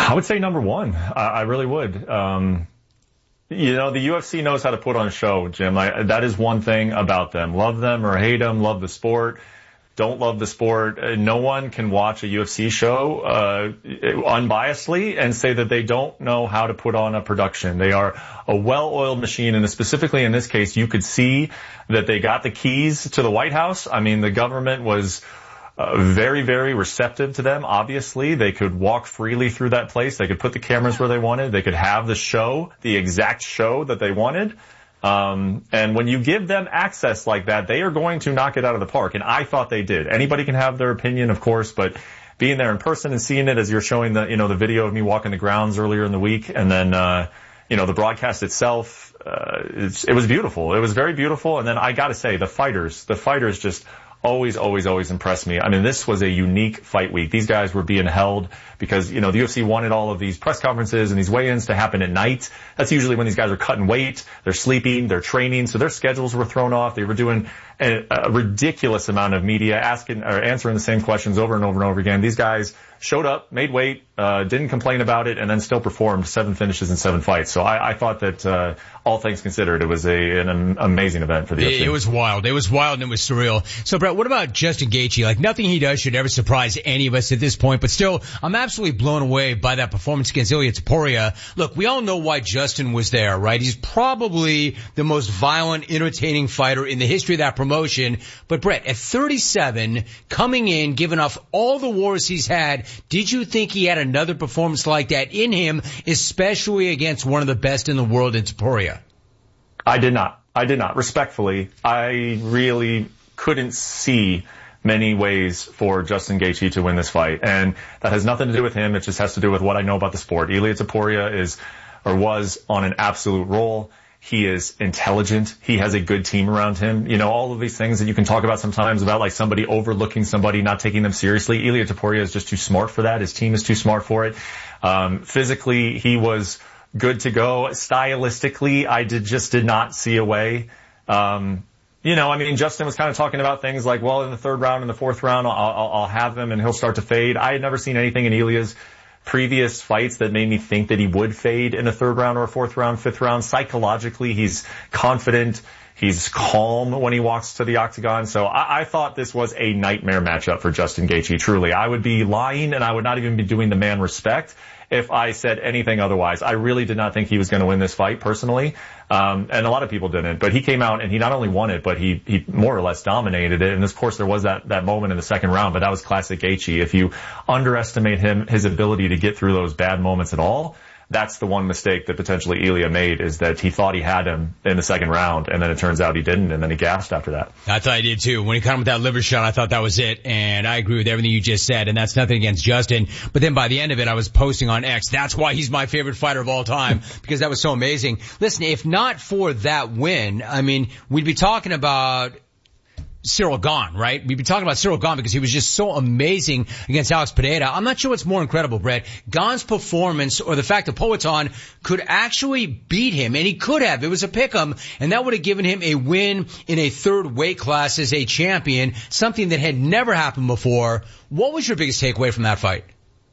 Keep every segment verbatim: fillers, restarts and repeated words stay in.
I would say number one. I, I really would. Um, you know, the U F C knows how to put on a show, Jim. I, that is one thing about them. Love them or hate them, love the sport. Don't love the sport. Uh, no one can watch a U F C show uh unbiasedly and say that they don't know how to put on a production. They are a well-oiled machine, and specifically in this case, you could see that they got the keys to the White House. I mean, the government was uh, very, very receptive to them. Obviously, they could walk freely through that place. They could put the cameras where they wanted. They could have the show, the exact show that they wanted. Um, and when you give them access like that, they are going to knock it out of the park. And I thought they did. Anybody can have their opinion, of course, but being there in person and seeing it as you're showing the, you know, the video of me walking the grounds earlier in the week, and then, uh, you know, the broadcast itself, uh, it's, it was beautiful. It was very beautiful. And then I gotta say, the fighters, the fighters just always, always, always impressed me. I mean, this was a unique fight week. These guys were being held because, you know, the U F C wanted all of these press conferences and these weigh-ins to happen at night. That's usually when these guys are cutting weight, they're sleeping, they're training, so their schedules were thrown off. They were doing a, a ridiculous amount of media, asking or answering the same questions over and over and over again. These guys showed up, made weight, uh, didn't complain about it, and then still performed seven finishes in seven fights. So I, I thought that, uh, all things considered, it was a, an amazing event for the U F C. It was wild. It was wild and it was surreal. So, Brett, what about Justin Gaethje? Like, nothing he does should ever surprise any of us at this point, but still, I'm absolutely blown away by that performance against Ilia Topuria. Look, we all know why Justin was there, right? He's probably the most violent, entertaining fighter in the history of that promotion. But, Brett, at thirty-seven, coming in, giving off all the wars he's had, did you think he had another performance like that in him, especially against one of the best in the world in Topuria? I did not. I did not. Respectfully, I really couldn't see many ways for Justin Gaethje to win this fight. And that has nothing to do with him. It just has to do with what I know about the sport. Ilia Topuria is, or was, on an absolute roll. He is intelligent. He has a good team around him. You know, all of these things that you can talk about sometimes about like somebody overlooking somebody, not taking them seriously. Ilia Topuria is just too smart for that. His team is too smart for it. Um, physically, he was good to go. Stylistically, I did just did not see a way. Um, you know, I mean, Justin was kind of talking about things like, well, in the third round, in the fourth round, I'll, I'll, I'll have him and he'll start to fade. I had never seen anything in Ilia's previous fights that made me think that he would fade in a third round or a fourth round, fifth round. Psychologically, he's confident. He's calm when he walks to the octagon. So I, I thought this was a nightmare matchup for Justin Gaethje, truly. I would be lying and I would not even be doing the man respect if I said anything otherwise. I really did not think he was going to win this fight personally. Um, and a lot of people didn't, but he came out and he not only won it, but he, he more or less dominated it. And of course there was that, that moment in the second round, but that was classic Gaethje. If you underestimate him, his ability to get through those bad moments at all, that's the one mistake that potentially Ilia made, is that he thought he had him in the second round, and then it turns out he didn't, and then he gassed after that. I thought he did too. When he caught him with that liver shot, I thought that was it, and I agree with everything you just said, and that's nothing against Justin. But then by the end of it, I was posting on X, that's why he's my favorite fighter of all time, because that was so amazing. Listen, if not for that win, I mean, we'd be talking about Ciryl Gane, right? We'd be talking about Ciryl Gane because he was just so amazing against Alex Pereira. I'm not sure what's more incredible, Brett. Gane's performance or the fact that Poatan could actually beat him, and he could have. It was a pick'em, and that would have given him a win in a third weight class as a champion, something that had never happened before. What was your biggest takeaway from that fight?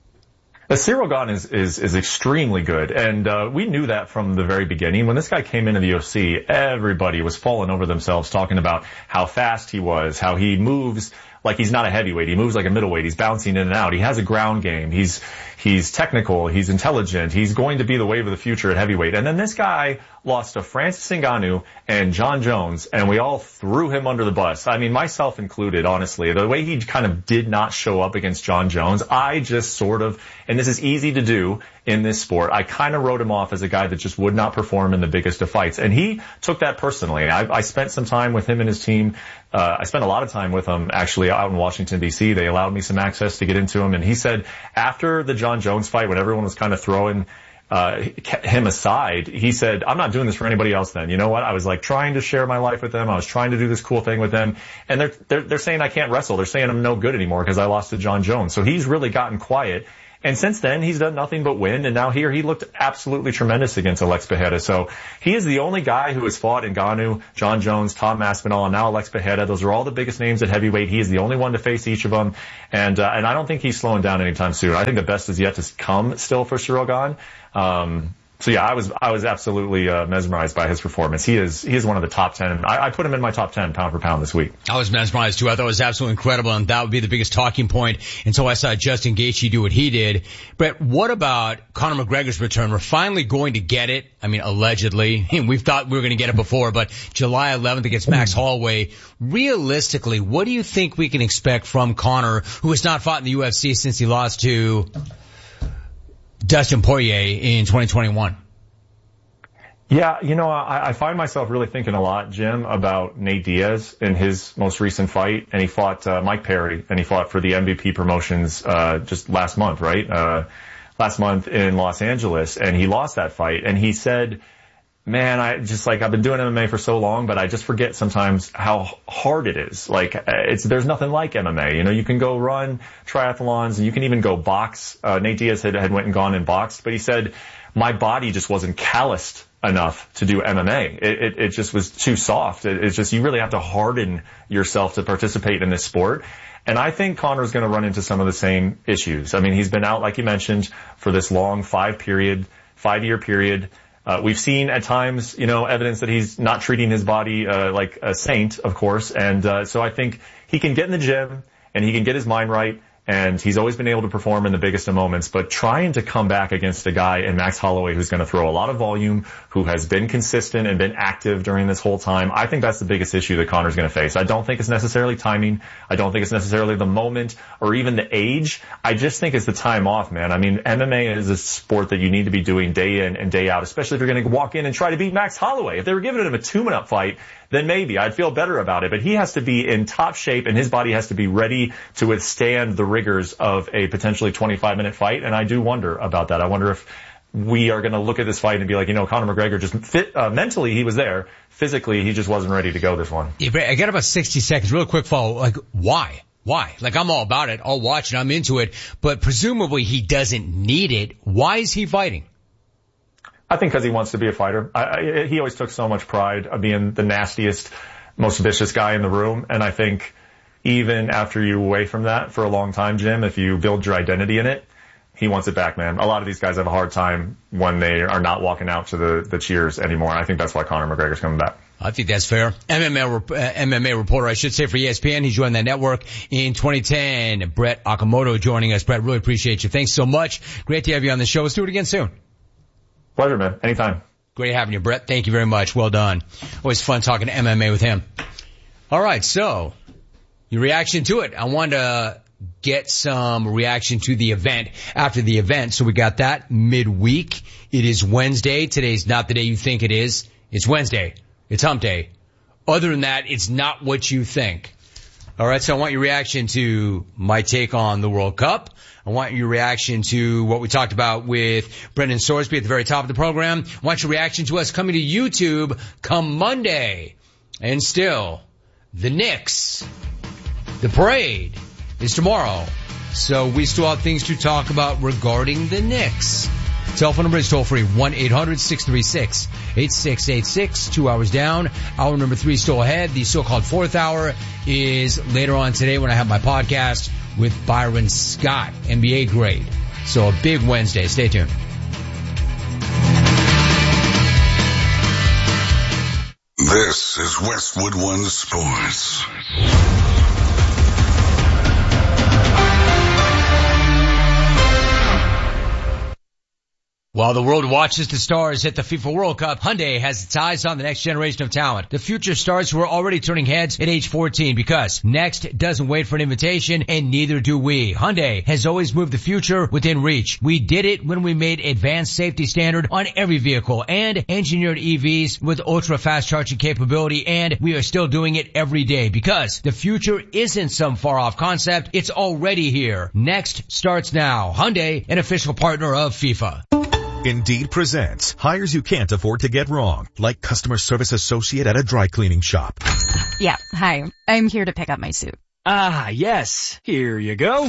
Uh, Ciryl Gane is, is, is extremely good, and uh, we knew that from the very beginning. When this guy came into the U F C, everybody was falling over themselves talking about how fast he was, how he moves like he's not a heavyweight. He moves like a middleweight. He's bouncing in and out. He has a ground game. He's he's technical. He's intelligent. He's going to be the wave of the future at heavyweight. And then this guy lost to Francis Ngannou and John Jones, and we all threw him under the bus. I mean, myself included, honestly. The way he kind of did not show up against John Jones, I just sort of, and this is easy to do in this sport, I kind of wrote him off as a guy that just would not perform in the biggest of fights. And he took that personally. I, I spent some time with him and his team. Uh, I spent a lot of time with him actually out in Washington, D C. They allowed me some access to get into him. And he said after the John Jones fight, when everyone was kind of throwing uh him aside, he said, I'm not doing this for anybody else then. You know what? I was like trying to share my life with them. I was trying to do this cool thing with them. And they're, they're, they're saying I can't wrestle. They're saying I'm no good anymore because I lost to John Jones. So he's really gotten quiet. And since then, he's done nothing but win. And now here, he looked absolutely tremendous against Alex Pereira. So he is the only guy who has fought Ngannou, John Jones, Tom Aspinall, and now Alex Pereira. Those are all the biggest names at heavyweight. He is the only one to face each of them. And, uh, and I don't think he's slowing down anytime soon. I think the best is yet to come still for Ciryl Gane. Um, So yeah, I was I was absolutely uh, mesmerized by his performance. He is he is one of the top ten. I, I put him in my top ten pound for pound this week. I was mesmerized too. I thought it was absolutely incredible, and that would be the biggest talking point until I saw Justin Gaethje do what he did. But what about Conor McGregor's return? We're finally going to get it. I mean, allegedly. We've thought we were going to get it before, but July eleventh against Max Holloway. Realistically, what do you think we can expect from Conor, who has not fought in the U F C since he lost to Dustin Poirier in twenty twenty-one? Yeah, you know, I, I find myself really thinking a lot, Jim, about Nate Diaz in his most recent fight, and he fought uh, Mike Perry, and he fought for the M V P Promotions uh just last month, right? Uh last month in Los Angeles, and he lost that fight, and he said, man, I just like, I've been doing M M A for so long, but I just forget sometimes how hard it is. Like, it's, there's nothing like M M A. You know, you can go run triathlons and you can even go box. Uh, Nate Diaz had, had went and gone and boxed, but he said, my body just wasn't calloused enough to do M M A. It, it, it just was too soft. It, it's just, you really have to harden yourself to participate in this sport. And I think Conor's going to run into some of the same issues. I mean, he's been out, like you mentioned, for this long five period, five year period. Uh, we've seen at times, you know, evidence that he's not treating his body, uh, like a saint, of course. And, uh, so I think he can get in the gym and he can get his mind right. And he's always been able to perform in the biggest of moments, but trying to come back against a guy in Max Holloway who's going to throw a lot of volume, who has been consistent and been active during this whole time, I think that's the biggest issue that Conor's going to face. I don't think it's necessarily timing. I don't think it's necessarily the moment or even the age. I just think it's the time off, man. I mean, M M A is a sport that you need to be doing day in and day out, especially if you're going to walk in and try to beat Max Holloway. If they were giving him a two-minute fight, then maybe I'd feel better about it. But he has to be in top shape and his body has to be ready to withstand the rigors of a potentially twenty-five minute fight. And I do wonder about that. I wonder if we are going to look at this fight and be like, you know, Conor McGregor just fit, uh, mentally he was there. Physically, he just wasn't ready to go this one. Yeah, I got about sixty seconds. Real quick follow. Like, why? Why? Like, I'm all about it. I'll watch it. I'm into it. But presumably he doesn't need it. Why is he fighting? I think because he wants to be a fighter. I, I, he always took so much pride of being the nastiest, most vicious guy in the room. And I think even after you're away from that for a long time, Jim, if you build your identity in it, he wants it back, man. A lot of these guys have a hard time when they are not walking out to the, the cheers anymore. And I think that's why Conor McGregor's coming back. I think that's fair. M M A, uh, M M A reporter, I should say, for E S P N. He joined that network in twenty ten. Brett Okamoto joining us. Brett, really appreciate you. Thanks so much. Great to have you on the show. Let's do it again soon. Pleasure, man. Anytime. Great having you, Brett. Thank you very much. Well done. Always fun talking M M A with him. All right, so your reaction to it. I wanted to get some reaction to the event after the event. So we got that midweek. It is Wednesday. Today's not the day you think it is. It's Wednesday. It's hump day. Other than that, it's not what you think. All right, so I want your reaction to my take on the World Cup. I want your reaction to what we talked about with Brendan Sorsby at the very top of the program. I want your reaction to us coming to YouTube come Monday. And still, the Knicks, the parade is tomorrow. So we still have things to talk about regarding the Knicks. Telephone number is toll free, one eight hundred six three six eight six eight six. Two hours down. Hour number three still ahead. The so-called fourth hour is later on today when I have my podcast with Byron Scott, N B A grade. So a big Wednesday. Stay tuned. This is Westwood One Sports. While the world watches the stars hit the FIFA World Cup, Hyundai has its eyes on the next generation of talent. The future stars who are already turning heads at age fourteen, because next doesn't wait for an invitation, and neither do we. Hyundai has always moved the future within reach. We did it when we made advanced safety standard on every vehicle and engineered E Vs with ultra fast charging capability, and we are still doing it every day because the future isn't some far off concept. It's already here. Next starts now. Hyundai, an official partner of FIFA. Indeed presents hires you can't afford to get wrong, like customer service associate at a dry cleaning shop. Yeah, hi. I'm here to pick up my suit. Ah, yes. Here you go.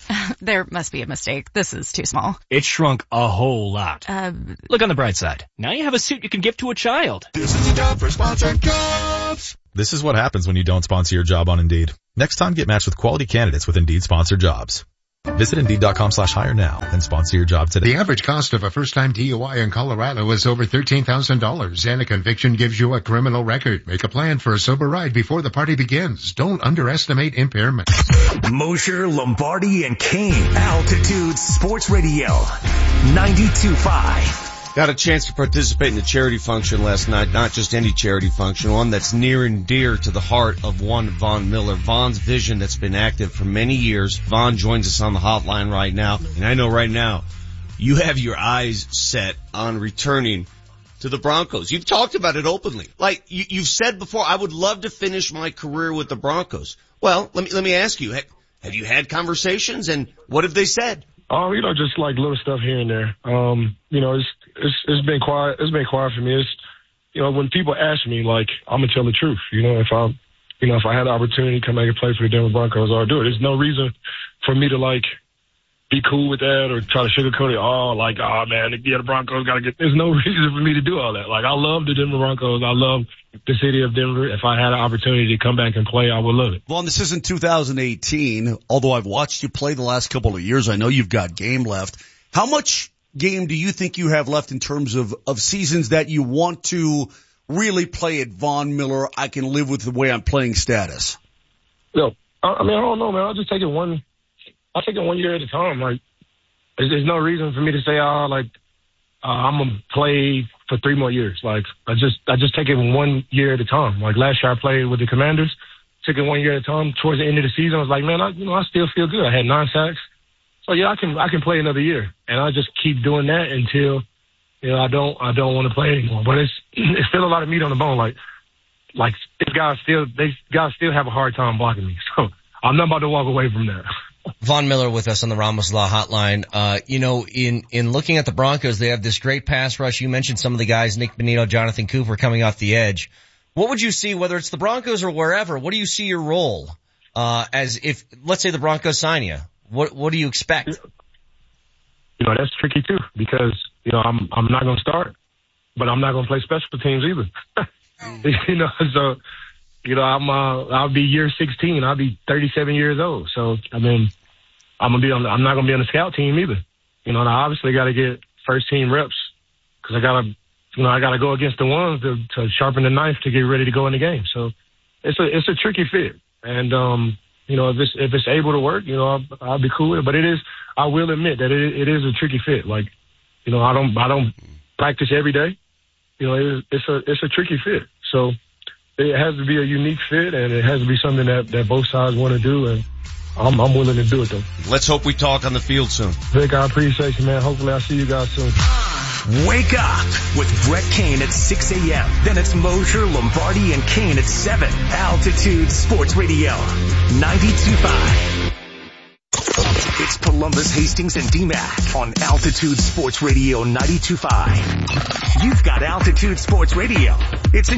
There must be a mistake. This is too small. It shrunk a whole lot. Uh, Look on the bright side. Now you have a suit you can give to a child. This is the job for sponsored jobs. This is what happens when you don't sponsor your job on Indeed. Next time, get matched with quality candidates with Indeed sponsored jobs. Visit Indeed.com slash hire now and sponsor your job today. The average cost of a first-time D U I in Colorado is over thirteen thousand dollars, and a conviction gives you a criminal record. Make a plan for a sober ride before the party begins. Don't underestimate impairment. Mosher, Lombardi, and Kane. Altitude Sports Radio. ninety-two point five. Got a chance to participate in the charity function last night, not just any charity function, one that's near and dear to the heart of one Von Miller. Von's vision that's been active for many years. Von joins us on the hotline right now, and I know right now you have your eyes set on returning to the Broncos. You've talked about it openly. Like you, you've said before, I would love to finish my career with the Broncos. Well, let me let me ask you, have you had conversations, and what have they said? Um, you know, just like little stuff here and there. Um, you know, it's, it's, it's been quiet. It's been quiet for me. It's, you know, when people ask me, like, I'm gonna tell the truth. You know, if I, you know, if I had the opportunity to come back and play for the Denver Broncos, I'll do it. There's no reason for me to like be cool with that or try to sugarcoat it. Oh, like, oh man, yeah, the Broncos gotta get, there's no reason for me to do all that. Like, I love the Denver Broncos. I love the city of Denver. If I had an opportunity to come back and play, I would love it. Well, this isn't two thousand eighteen, although I've watched you play the last couple of years. I know you've got game left. How much game do you think you have left in terms of, of seasons that you want to really play at Von Miller? I can live with the way I'm playing status. No, I, I mean, I don't know, man. I'll just take it one, I'll take it one year at a time. Like, there's, there's no reason for me to say, oh, like, uh, I'm going to play for three more years. Like, I just, I just take it one year at a time. Like last year I played with the Commanders, took it one year at a time. Towards the end of the season, I was like, man, I, you know, I still feel good. I had nine sacks. So yeah, I can, I can play another year, and I just keep doing that until, you know, I don't, I don't want to play anymore. But it's, it's still a lot of meat on the bone. Like, like these guys still, they guys still have a hard time blocking me. So I'm not about to walk away from that. Von Miller with us on the Ramos Law Hotline. Uh, you know, in, in looking at the Broncos, they have this great pass rush. You mentioned some of the guys, Nick Bonito, Jonathan Cooper coming off the edge. What would you see, whether it's the Broncos or wherever, what do you see your role, uh, as if, let's say the Broncos sign you? What, what do you expect? You know, that's tricky too, because, you know, I'm, I'm not going to start, but I'm not going to play special teams either. You know, so, you know, I'm, uh, I'll be year sixteen. I'll be thirty-seven years old. So, I mean, I'm gonna be on, the, I'm not going to be on the scout team either. You know, and I obviously got to get first team reps because I got to, you know, I got to go against the ones to, to sharpen the knife to get ready to go in the game. So it's a, it's a tricky fit. And, um, you know, if it's, if it's able to work, you know, I'll, I'll be cool with it. But it is, I will admit that it, it is a tricky fit. Like, you know, I don't, I don't practice every day. You know, it, it's a, it's a tricky fit. So it has to be a unique fit, and it has to be something that, that both sides want to do. And I'm, I'm willing to do it though. Let's hope we talk on the field soon. Vic, I appreciate you, man. Hopefully I'll see you guys soon. Wake up with Brett Kane at six a.m. Then it's Mosher, Lombardi, and Kane at seven. Altitude Sports Radio, ninety-two point five. It's Columbus, Hastings, and D Mac on Altitude Sports Radio, ninety-two point five. You've got Altitude Sports Radio. It's in